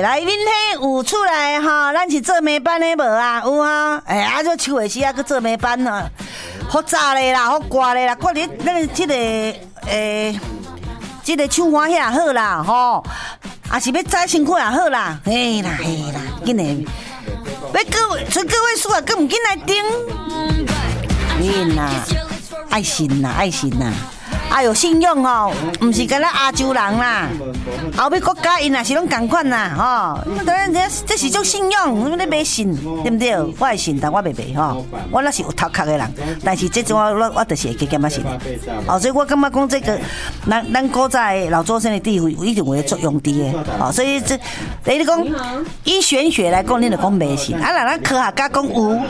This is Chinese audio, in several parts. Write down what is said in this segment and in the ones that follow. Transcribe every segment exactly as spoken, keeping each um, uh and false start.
来，恁迄有出来哈，咱是做美班的无啊？有啊，哎啊，这秋的时啊，去做美班啊，好炸的啦，好刮的啦，挂伫咱个这个诶，这个手环遐好啦，吼，啊是要早辛苦也好啦，嘿啦嘿啦，紧的，要各位存个位数啊，更唔紧来顶，紧啦，爱心啦，爱心啦。啊，有信用哦，唔是干咱亚洲人啦，后尾国家因也是拢同款啦，吼。当然，这这是种信用，你买信对不对？我会信，但我袂卖吼。我那是有头壳的人，但是这种我我我就是会加减仔信。哦，所以我感觉讲这个，咱咱古早老祖先的智慧一定有作用伫的。哦，所以这，你讲以玄学来讲，你就讲迷信；啊，若咱科学家讲有。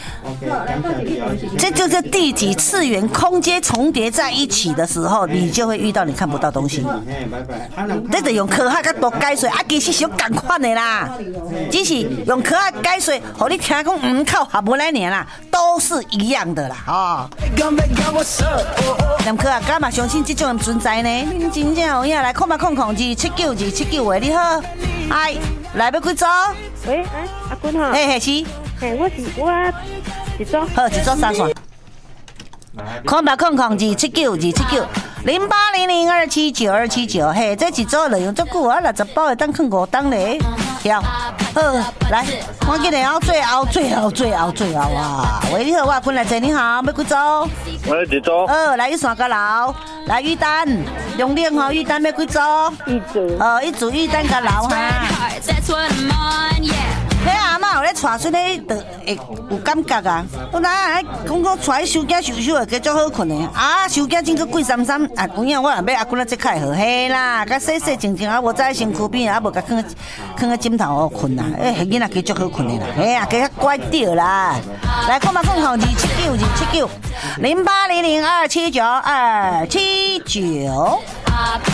这就是第几次元空间重叠在一起的时候，你就会遇到你看不到东西。这就用科学角度解说，啊，其实是有同款的啦，只是用科学解说，让你听讲唔靠合不来年啦，都是一样的啦，哦。连科学家嘛相信这种人存在呢，你真正有影来看嘛看看二七九二七九的，你好，哎，来要几组？ 喂，哎，阿君好。 嘿嘿是。 嘿，我是我一组。 好，一组三线。空白空空二七九二七九零八零零二七九二七九，嘿，这一组内容足久啊，六十包会当放五档咧。跳，好，来，我今日后最后最后最后最后啊！喂，你好，我坤来姐，你好，要几组？ 我一组。 呃，来一三个楼，来玉丹，用力吼，玉丹要几组？ 一组。 呃，一组玉丹个楼哈。迄阿嬷有咧带出咧，就会有感觉啊！我哪讲讲带收囝收收会加足好困的啊！收囝真个贵三三啊！有影我若要阿姑仔即开好，嘿啦，甲洗洗净净啊，无在身躯边啊，无甲放放个枕头哦困啦，诶，囡仔加足好困的啦，嘿啊，加较乖着啦！来，看嘛，看看二七九二七九零八零零二七九二七九。